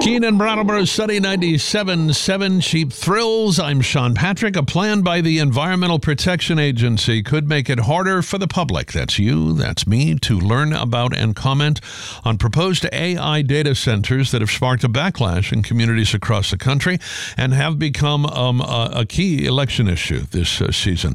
Keene and Brattleboro Sunny 97.7 Cheap Thrills. I'm Sean Patrick. A plan by the Environmental Protection Agency could make it harder for the public, that's you, that's me, to learn about and comment on proposed AI data centers that have sparked a backlash in communities across the country and have become a key election issue this season.